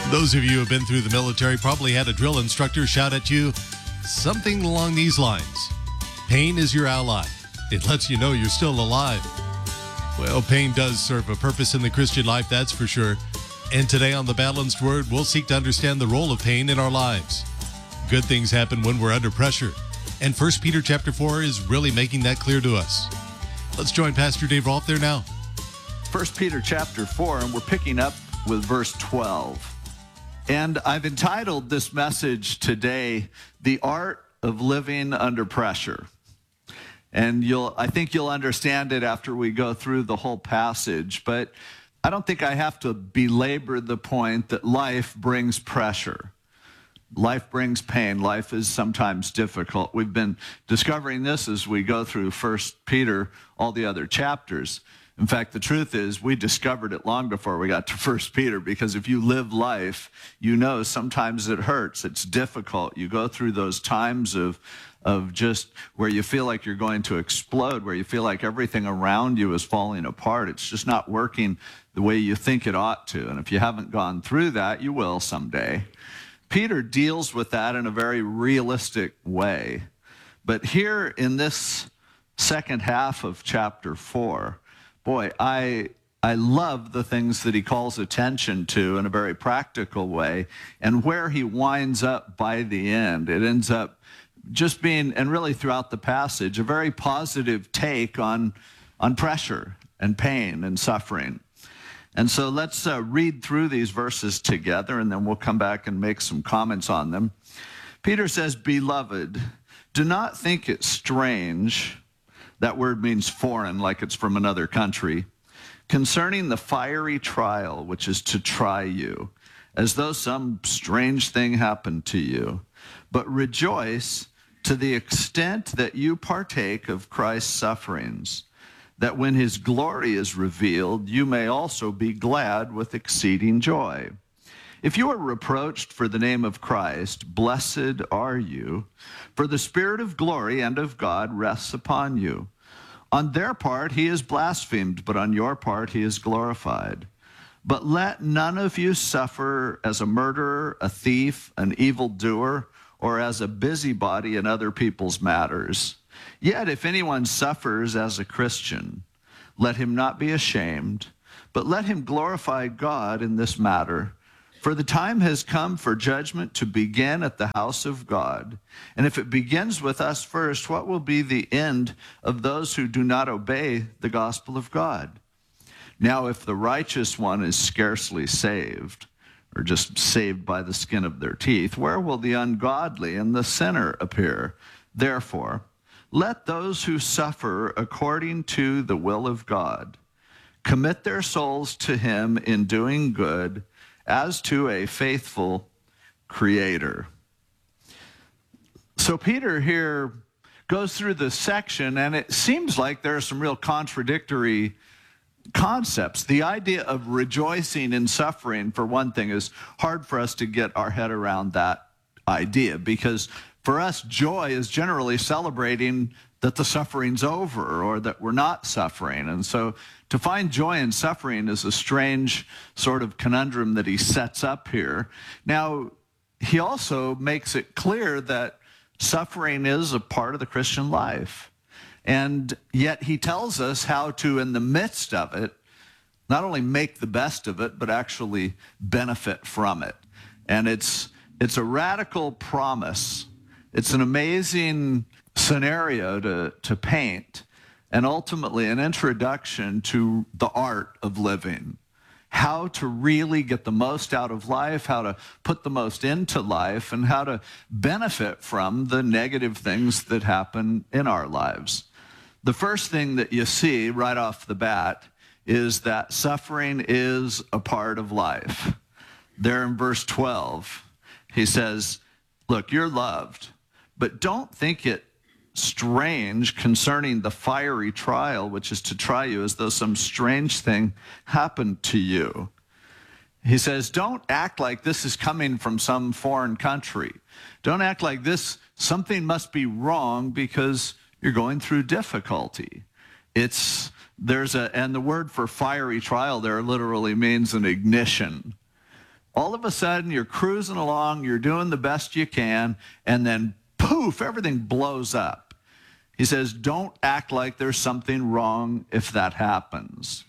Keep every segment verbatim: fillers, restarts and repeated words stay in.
Those of you who have been through the military probably had a drill instructor shout at you something along these lines. Pain is your ally. It lets you know you're still alive. Well, pain does serve a purpose in the Christian life, that's for sure. And today on The Balanced Word, we'll seek to understand the role of pain in our lives. Good things happen when we're under pressure. And First Peter chapter four is really making that clear to us. Let's join Pastor Dave Rolfe there now. First Peter chapter four, and we're picking up with verse twelve. And I've entitled this message today, The Art of Living Under Pressure. And you'll, I think you'll understand it after we go through the whole passage, but I don't think I have to belabor the point that life brings pressure. Life brings pain. Life is sometimes difficult. We've been discovering this as we go through First Peter, all the other chapters. In fact, the truth is we discovered it long before we got to First Peter, because if you live life, you know sometimes it hurts. It's difficult. You go through those times of, of just where you feel like you're going to explode, where you feel like everything around you is falling apart. It's just not working the way you think it ought to. And if you haven't gone through that, you will someday. Peter deals with that in a very realistic way. But here in this second half of chapter four, boy, I I love the things that he calls attention to in a very practical way, and where he winds up by the end. It ends up just being, and really throughout the passage, a very positive take on, on pressure and pain and suffering. And so let's uh, read through these verses together, and then we'll come back and make some comments on them. Peter says, "Beloved, do not think it strange," that word means foreign, like it's from another country, "concerning the fiery trial which is to try you, as though some strange thing happened to you. But rejoice to the extent that you partake of Christ's sufferings, that when his glory is revealed, you may also be glad with exceeding joy. If you are reproached for the name of Christ, blessed are you, for the Spirit of glory and of God rests upon you. On their part he is blasphemed, but on your part he is glorified. But let none of you suffer as a murderer, a thief, an evildoer, or as a busybody in other people's matters. Yet if anyone suffers as a Christian, let him not be ashamed, but let him glorify God in this matter. For the time has come for judgment to begin at the house of God. And if it begins with us first, what will be the end of those who do not obey the gospel of God? Now, if the righteous one is scarcely saved, or just saved by the skin of their teeth, where will the ungodly and the sinner appear? Therefore, let those who suffer according to the will of God commit their souls to him in doing good, as to a faithful Creator." So Peter here goes through this section, and it seems like there are some real contradictory concepts. The idea of rejoicing in suffering, for one thing, is hard for us to get our head around that idea, because for us, joy is generally celebrating that the suffering's over or that we're not suffering. And so to find joy in suffering is a strange sort of conundrum that he sets up here. Now, he also makes it clear that suffering is a part of the Christian life. And yet he tells us how to, in the midst of it, not only make the best of it, but actually benefit from it. And it's, it's a radical promise. It's an amazing scenario to, to paint, and ultimately an introduction to the art of living, how to really get the most out of life, how to put the most into life, and how to benefit from the negative things that happen in our lives. The first thing that you see right off the bat is that suffering is a part of life. There in verse twelve, he says, look, you're loved, but don't think it strange concerning the fiery trial which is to try you, as though some strange thing happened to you. He says, don't act like this is coming from some foreign country. Don't act like this, something must be wrong because you're going through difficulty. It's, there's a, and the word for fiery trial there literally means an ignition. All of a sudden, you're cruising along, you're doing the best you can, and then poof, everything blows up. He says, don't act like there's something wrong if that happens,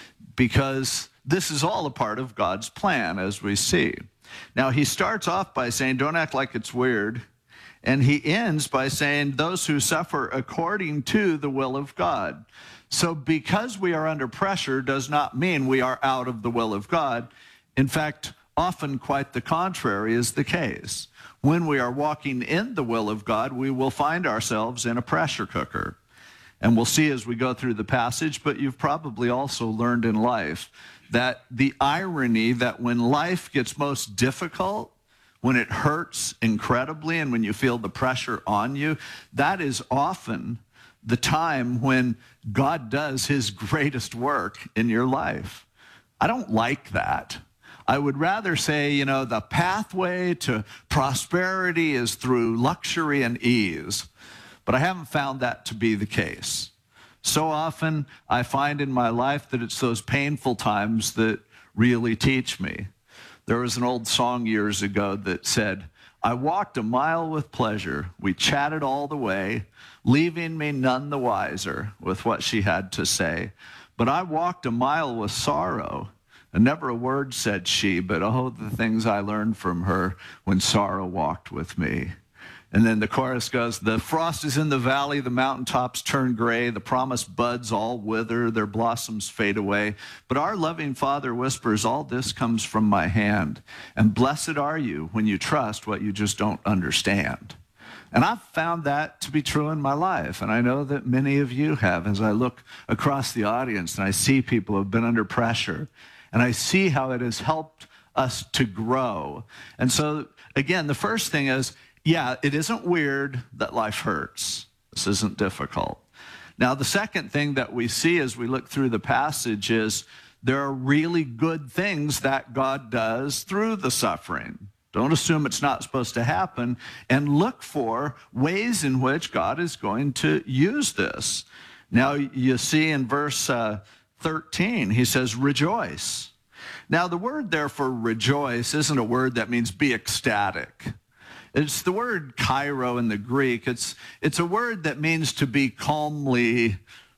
because this is all a part of God's plan, as we see. Now, he starts off by saying, don't act like it's weird. And he ends by saying, those who suffer according to the will of God. So because we are under pressure does not mean we are out of the will of God. In fact, often quite the contrary is the case. When we are walking in the will of God, we will find ourselves in a pressure cooker. And we'll see as we go through the passage, but you've probably also learned in life that the irony that when life gets most difficult, when it hurts incredibly and when you feel the pressure on you, that is often the time when God does his greatest work in your life. I don't like that. I would rather say, you know, the pathway to prosperity is through luxury and ease. But I haven't found that to be the case. So often I find in my life that it's those painful times that really teach me. There was an old song years ago that said, I walked a mile with pleasure. We chatted all the way, leaving me none the wiser with what she had to say. But I walked a mile with sorrow, and never a word said she, but oh, the things I learned from her when sorrow walked with me. And then the chorus goes, the frost is in the valley, the mountaintops turn gray, the promised buds all wither, their blossoms fade away. But our loving Father whispers, all this comes from my hand. And blessed are you when you trust what you just don't understand. And I've found that to be true in my life. And I know that many of you have, as I look across the audience and I see people who have been under pressure. And I see how it has helped us to grow. And so, again, the first thing is, yeah, it isn't weird that life hurts. This isn't difficult. Now, the second thing that we see as we look through the passage is there are really good things that God does through the suffering. Don't assume it's not supposed to happen, and look for ways in which God is going to use this. Now, you see in verse uh, thirteen, he says, rejoice. Now, the word there for rejoice isn't a word that means be ecstatic. It's the word kairo in the Greek. It's, it's a word that means to be calmly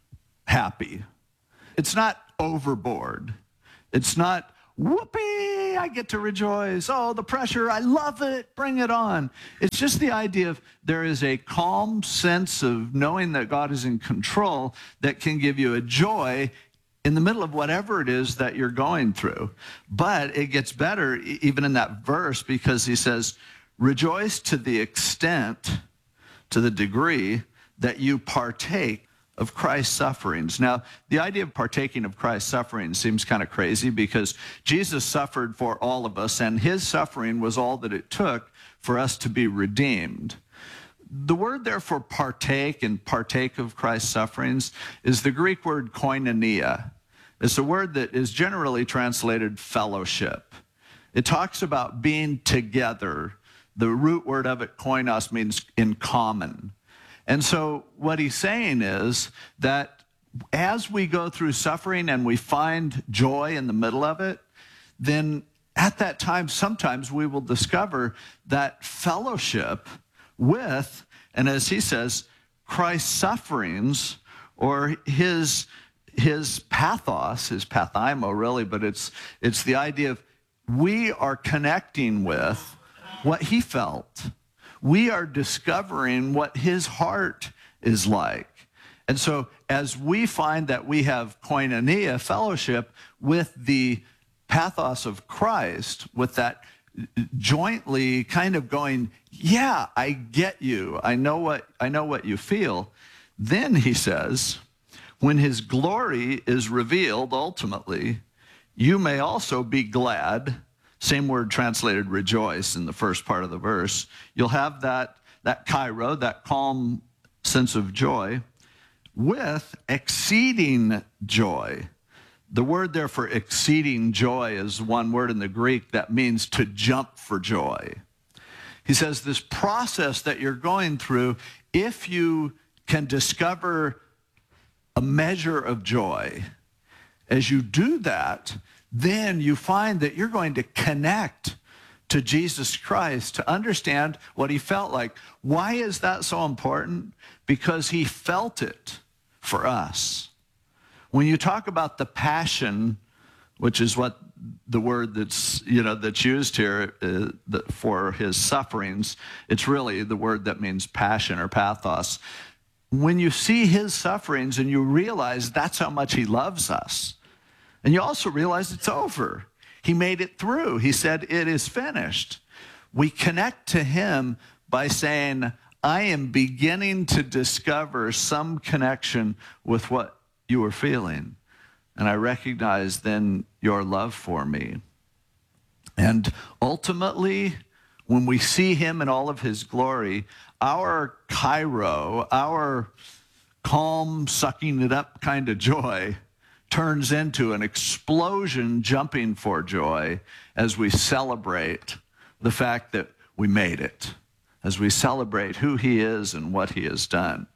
happy. It's not overboard. It's not, whoopee, I get to rejoice. Oh, the pressure, I love it, bring it on. It's just the idea of there is a calm sense of knowing that God is in control that can give you a joy in the middle of whatever it is that you're going through. But it gets better even in that verse because he says, rejoice to the extent, to the degree that you partake of Christ's sufferings. Now, the idea of partaking of Christ's sufferings seems kind of crazy because Jesus suffered for all of us, and his suffering was all that it took for us to be redeemed. The word there for partake and partake of Christ's sufferings is the Greek word koinonia. It's a word that is generally translated fellowship. It talks about being together. The root word of it, koinos, means in common. And so what he's saying is that as we go through suffering and we find joy in the middle of it, then at that time, sometimes we will discover that fellowship with, and as he says, Christ's sufferings or his, his pathos, his pathaimo really, but it's, it's the idea of we are connecting with what he felt. We are discovering what his heart is like. And so as we find that we have koinonia, fellowship, with the pathos of Christ, with that jointly kind of going, yeah, I get you. I know what, I know what you feel. Then he says, when his glory is revealed ultimately, you may also be glad. Same word translated rejoice in the first part of the verse. You'll have that, that kairo, that calm sense of joy, with exceeding joy. The word there for exceeding joy is one word in the Greek that means to jump for joy. He says this process that you're going through, if you can discover a measure of joy, as you do that, then you find that you're going to connect to Jesus Christ to understand what he felt like. Why is that so important? Because he felt it for us. When you talk about the passion, which is what the word that's, you know, that's used here uh, the, for his sufferings, it's really the word that means passion or pathos. When you see his sufferings and you realize that's how much he loves us, and you also realize it's over. He made it through. He said, it is finished. We connect to him by saying, I am beginning to discover some connection with what you were feeling. And I recognize then your love for me. And ultimately, when we see him in all of his glory, our Cairo, our calm, sucking it up kind of joy, turns into an explosion jumping for joy as we celebrate the fact that we made it, as we celebrate who he is and what he has done.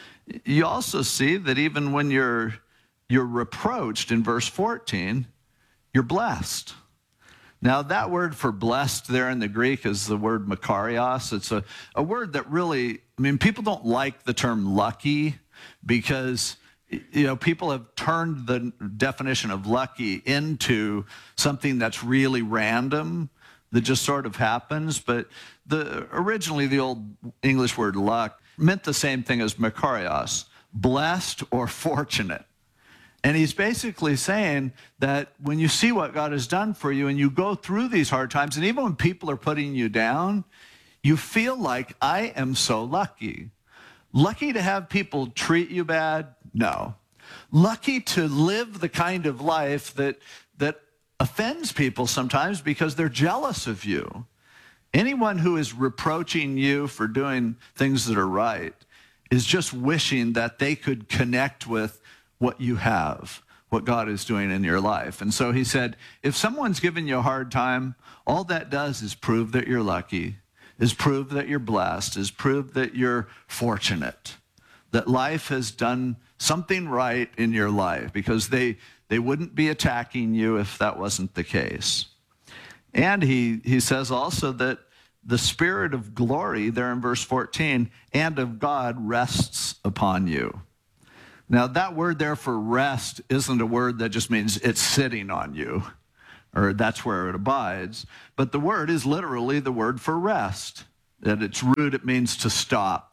You also see that even when you're, you're reproached in verse fourteen, you're blessed. Now, that word for blessed there in the Greek is the word makarios. It's a, a word that really, I mean, people don't like the term lucky because, you know, people have turned the definition of lucky into something that's really random, that just sort of happens. But the originally, the old English word luck meant the same thing as makarios, blessed or fortunate. And he's basically saying that when you see what God has done for you and you go through these hard times, and even when people are putting you down, you feel like, I am so lucky. Lucky to have people treat you bad? No. Lucky to live the kind of life that, that offends people sometimes because they're jealous of you. Anyone who is reproaching you for doing things that are right is just wishing that they could connect with what you have, what God is doing in your life. And so he said, if someone's giving you a hard time, all that does is prove that you're lucky, is prove that you're blessed, is prove that you're fortunate, that life has done something right in your life, because they, they wouldn't be attacking you if that wasn't the case. And he, he says also that the Spirit of glory, there in verse fourteen, and of God rests upon you. Now, that word there for rest isn't a word that just means it's sitting on you, or that's where it abides. But the word is literally the word for rest. At its root, it means to stop.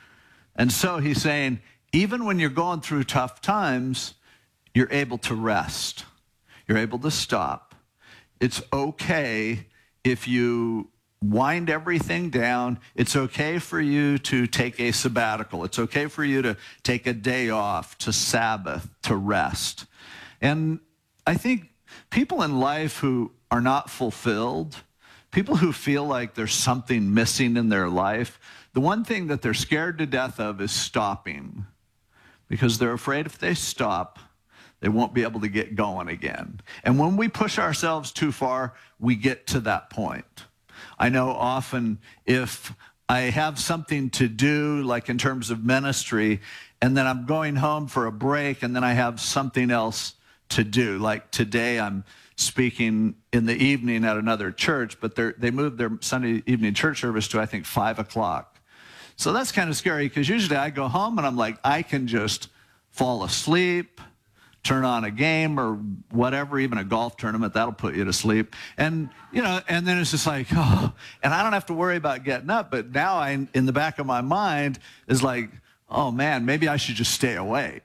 And so he's saying, even when you're going through tough times, you're able to rest. You're able to stop. It's okay if you wind everything down. It's okay for you to take a sabbatical. It's okay for you to take a day off, to Sabbath, to rest. And I think people in life who are not fulfilled, people who feel like there's something missing in their life, the one thing that they're scared to death of is stopping, because they're afraid if they stop, they won't be able to get going again. And when we push ourselves too far, we get to that point. I know often if I have something to do, like in terms of ministry, and then I'm going home for a break, and then I have something else to do. Like today, I'm speaking in the evening at another church, but they moved their Sunday evening church service to, I think, five o'clock. So that's kind of scary, because usually I go home and I'm like, I can just fall asleep, turn on a game or whatever, even a golf tournament, that'll put you to sleep. And, you know, and then it's just like, oh, and I don't have to worry about getting up. But now I, in the back of my mind is like, oh man, maybe I should just stay awake.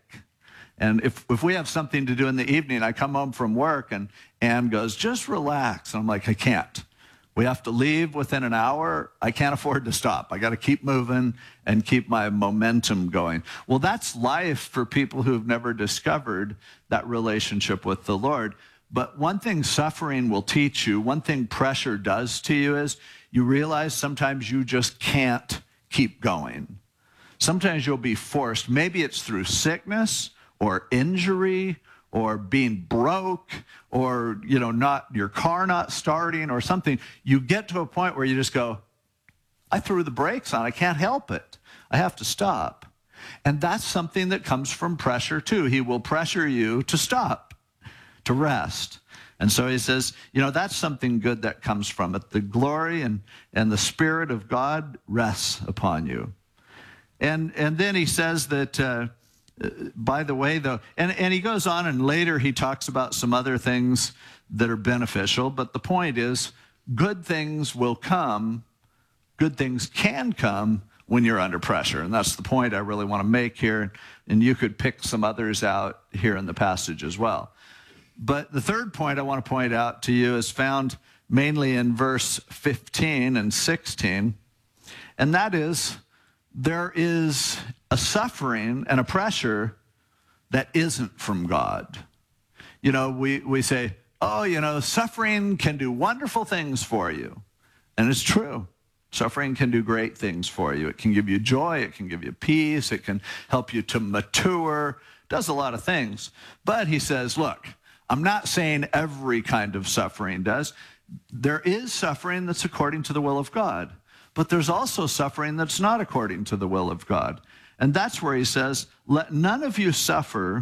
And if, if we have something to do in the evening, I come home from work and Ann goes, just relax. And I'm like, I can't. We have to leave within an hour. I can't afford to stop. I got to keep moving and keep my momentum going. Well, that's life for people who've never discovered that relationship with the Lord. But one thing suffering will teach you, one thing pressure does to you, is you realize sometimes you just can't keep going. Sometimes you'll be forced. Maybe it's through sickness or injury or being broke, or, you know, not your car not starting or something. You get to a point where you just go, I threw the brakes on. I can't help it. I have to stop. And that's something that comes from pressure too. He will pressure you to stop, to rest. And so he says, you know, that's something good that comes from it. The glory and, and the Spirit of God rests upon you. And, and then he says that, uh, by the way, though, and, and he goes on, and later he talks about some other things that are beneficial, but the point is, good things will come, good things can come when you're under pressure. And that's the point I really want to make here. And you could pick some others out here in the passage as well. But the third point I want to point out to you is found mainly in verse fifteen and sixteen. And that is, there is a suffering and a pressure that isn't from God. You know, we, we say, oh, you know, suffering can do wonderful things for you. And it's true. Suffering can do great things for you. It can give you joy. It can give you peace. It can help you to mature. It does a lot of things. But he says, look, I'm not saying every kind of suffering does. There is suffering that's according to the will of God. But there's also suffering that's not according to the will of God. And that's where he says, let none of you suffer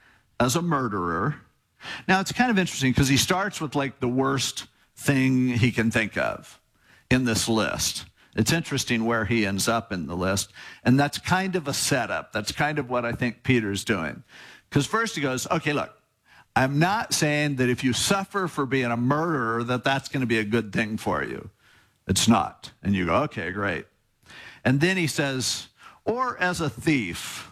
as a murderer. Now, it's kind of interesting because he starts with like the worst thing he can think of in this list. It's interesting where he ends up in the list. And that's kind of a setup. That's kind of what I think Peter's doing. Because first he goes, okay, look, I'm not saying that if you suffer for being a murderer, that that's going to be a good thing for you. It's not. And you go, okay, great. And then he says, or as a thief.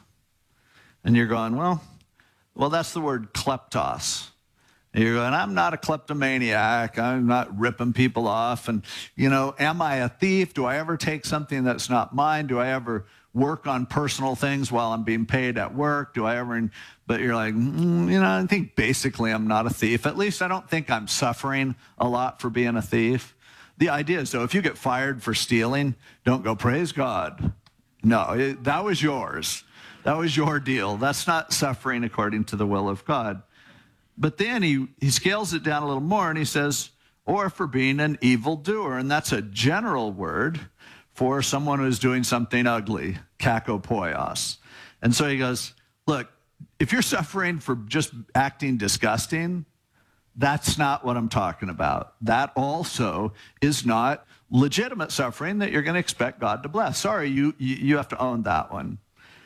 And you're going, well, well, that's the word kleptos. And you're going, I'm not a kleptomaniac. I'm not ripping people off. And, you know, am I a thief? Do I ever take something that's not mine? Do I ever work on personal things while I'm being paid at work? Do I ever, but you're like, mm, you know, I think basically I'm not a thief. At least I don't think I'm suffering a lot for being a thief. The idea is, though, if you get fired for stealing, don't go, praise God. No, it, that was yours. That was your deal. That's not suffering according to the will of God. But then he, he scales it down a little more and he says, or for being an evildoer. And that's a general word for someone who's doing something ugly, kakopoios. And so he goes, look, if you're suffering for just acting disgusting, that's not what I'm talking about. That also is not legitimate suffering that you're going to expect God to bless. Sorry, you, you, you have to own that one.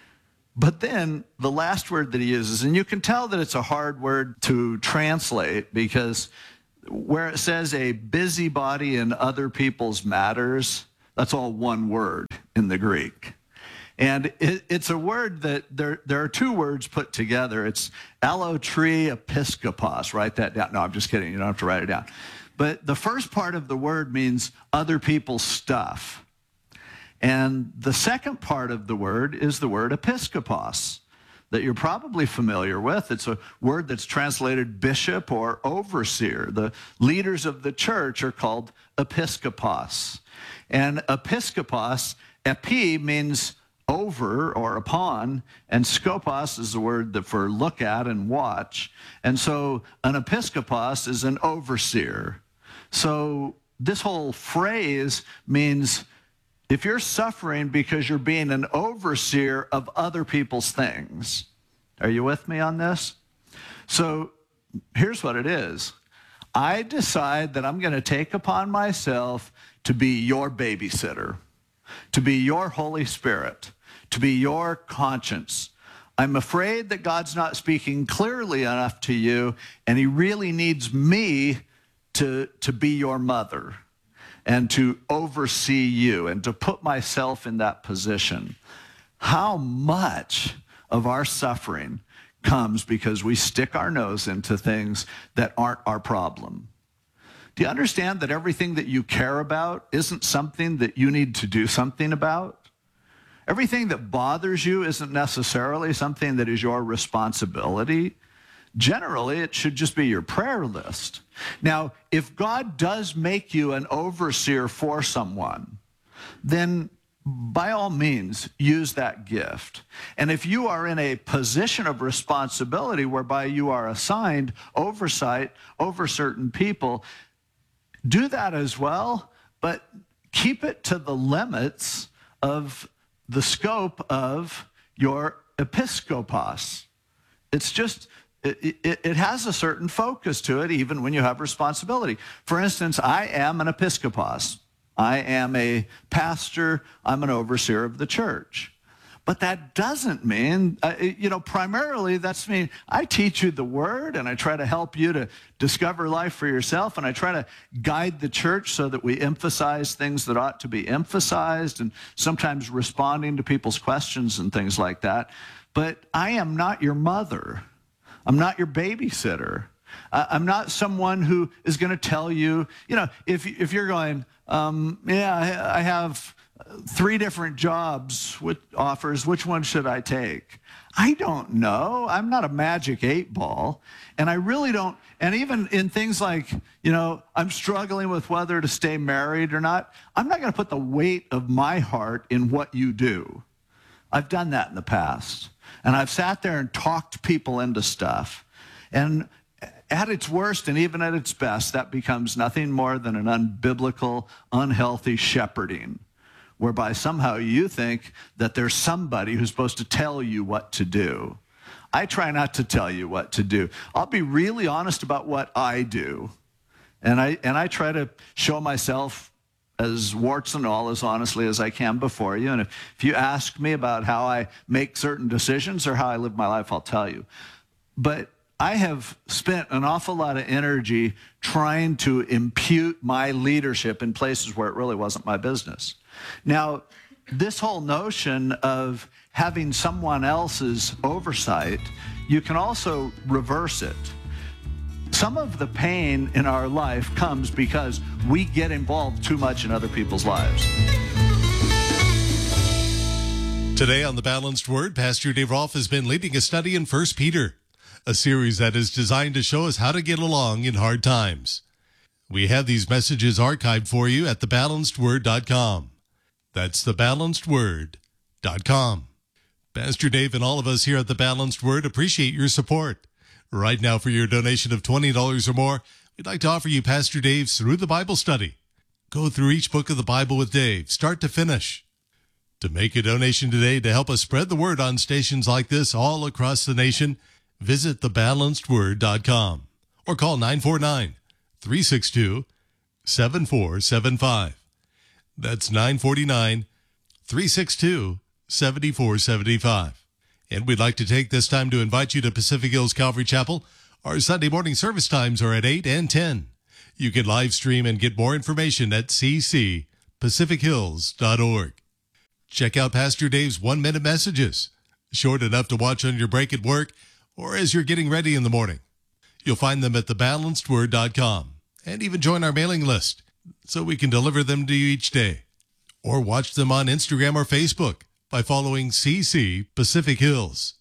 But then the last word that he uses, and you can tell that it's a hard word to translate because where it says a busybody in other people's matters, that's all one word in the Greek. And it, it's a word that there, there are two words put together. It's allotri episkopos. Write that down. No, I'm just kidding. You don't have to write it down. But the first part of the word means other people's stuff. And the second part of the word is the word episkopos that you're probably familiar with. It's a word that's translated bishop or overseer. The leaders of the church are called episkopos. And episkopos, epi, means over or upon, and skopos is the word that for look at and watch. And so an episkopos is an overseer. So this whole phrase means if you're suffering because you're being an overseer of other people's things. Are you with me on this? So here's what it is. I decide that I'm going to take upon myself to be your babysitter, to be your Holy Spirit, to be your conscience. I'm afraid that God's not speaking clearly enough to you, and he really needs me to, to be your mother and to oversee you and to put myself in that position. How much of our suffering comes because we stick our nose into things that aren't our problem? Do you understand that everything that you care about isn't something that you need to do something about? Everything that bothers you isn't necessarily something that is your responsibility. Generally, it should just be your prayer list. Now, if God does make you an overseer for someone, then by all means, use that gift. And if you are in a position of responsibility whereby you are assigned oversight over certain people, do that as well, but keep it to the limits of the scope of your episkopos. It's just it, it, it has a certain focus to it, even when you have responsibility. For instance, I am an episkopos. I am a pastor. I'm an overseer of the church. But that doesn't mean, uh, you know, primarily that's mean I teach you the word and I try to help you to discover life for yourself, and I try to guide the church so that we emphasize things that ought to be emphasized, and sometimes responding to people's questions and things like that. But I am not your mother. I'm not your babysitter. Uh, I'm not someone who is going to tell you, you know, if, if you're going, um, yeah, I, I have three different jobs with offers, which one should I take? I don't know. I'm not a magic eight ball. And I really don't, and even in things like, you know, I'm struggling with whether to stay married or not, I'm not going to put the weight of my heart in what you do. I've done that in the past. And I've sat there and talked people into stuff. And at its worst, and even at its best, that becomes nothing more than an unbiblical, unhealthy shepherding, whereby somehow you think that there's somebody who's supposed to tell you what to do. I try not to tell you what to do. I'll be really honest about what I do. And I, and I try to show myself as warts and all, as honestly as I can before you. And if, if you ask me about how I make certain decisions or how I live my life, I'll tell you. But I have spent an awful lot of energy trying to impute my leadership in places where it really wasn't my business. Now, this whole notion of having someone else's oversight, you can also reverse it. Some of the pain in our life comes because we get involved too much in other people's lives. Today on The Balanced Word, Pastor Dave Rolfe has been leading a study in First Peter, a series that is designed to show us how to get along in hard times. We have these messages archived for you at the balanced word dot com. That's the balanced word dot com. Pastor Dave and all of us here at The Balanced Word appreciate your support. Right now, for your donation of twenty dollars or more, we'd like to offer you Pastor Dave's Through the Bible study. Go through each book of the Bible with Dave, start to finish. To make a donation today to help us spread the word on stations like this all across the nation, visit the balanced word dot com or call nine four nine, three six two, seven four seven five. That's nine four nine, three six two, seven four seven five. And we'd like to take this time to invite you to Pacific Hills Calvary Chapel. Our Sunday morning service times are at eight and ten. You can live stream and get more information at c c pacific hills dot org. Check out Pastor Dave's one-minute messages, short enough to watch on your break at work or as you're getting ready in the morning. You'll find them at the balanced word dot com, and even join our mailing list so we can deliver them to you each day. Or watch them on Instagram or Facebook by following C C Pacific Hills.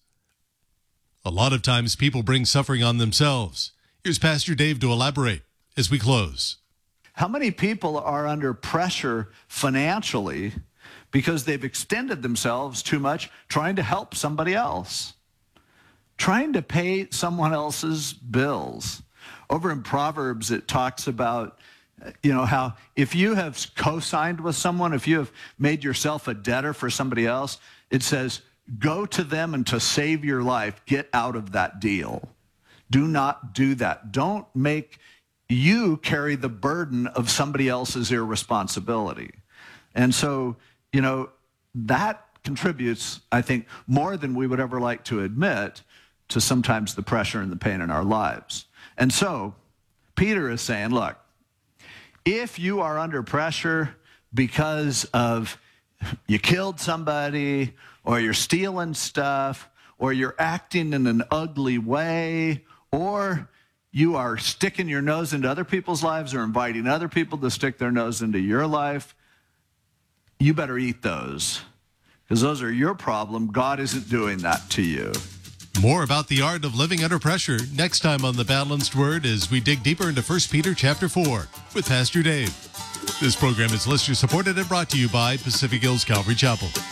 A lot of times people bring suffering on themselves. Here's Pastor Dave to elaborate as we close. How many people are under pressure financially because they've extended themselves too much trying to help somebody else, trying to pay someone else's bills? Over in Proverbs, it talks about, you know, how if you have co-signed with someone, if you have made yourself a debtor for somebody else, it says, go to them and to save your life, get out of that deal. Do not do that. Don't make you carry the burden of somebody else's irresponsibility. And so, you know, that contributes, I think, more than we would ever like to admit to sometimes the pressure and the pain in our lives. And so Peter is saying, look, if you are under pressure because of you killed somebody, or you're stealing stuff, or you're acting in an ugly way, or you are sticking your nose into other people's lives or inviting other people to stick their nose into your life, you better eat those, because those are your problem. God isn't doing that to you. More about the art of living under pressure next time on The Balanced Word as we dig deeper into First Peter chapter four with Pastor Dave. This program is listener supported and brought to you by Pacific Hills Calvary Chapel.